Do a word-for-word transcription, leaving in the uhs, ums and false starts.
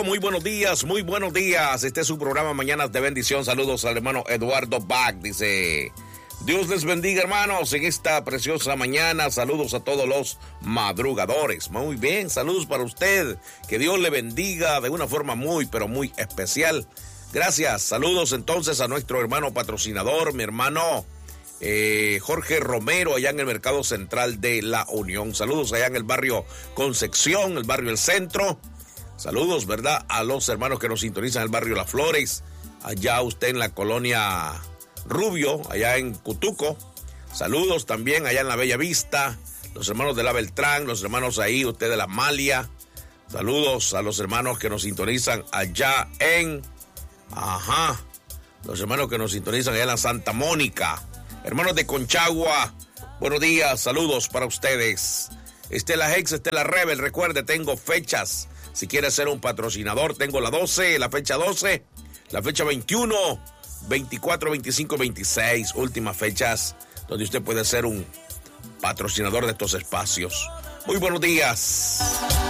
Muy buenos días, muy buenos días. Este es su programa Mañanas de Bendición. Saludos al hermano Eduardo Bach. Dice, Dios les bendiga, hermanos, en esta preciosa mañana. Saludos a todos los madrugadores. Muy bien, saludos para usted. Que Dios le bendiga de una forma muy, pero muy especial. Gracias. Saludos entonces a nuestro hermano patrocinador, mi hermano eh, Jorge Romero, allá en el Mercado Central de La Unión. Saludos allá en el barrio Concepción, el barrio El Centro. Saludos, ¿verdad?, a los hermanos que nos sintonizan en el barrio Las Flores, allá usted en la colonia Rubio, allá en Cutuco. Saludos también allá en la Bella Vista, los hermanos de la Beltrán, los hermanos ahí, usted de la Malia. Saludos a los hermanos que nos sintonizan allá en, ajá, los hermanos que nos sintonizan allá en la Santa Mónica. Hermanos de Conchagua, buenos días, saludos para ustedes. Estela Hex, Estela Rebel, recuerde, tengo fechas. Si quiere ser un patrocinador, tengo la doce, la fecha doce, la fecha veintiuno, veinticuatro, veinticinco, veintiséis, últimas fechas donde usted puede ser un patrocinador de estos espacios. Muy buenos días.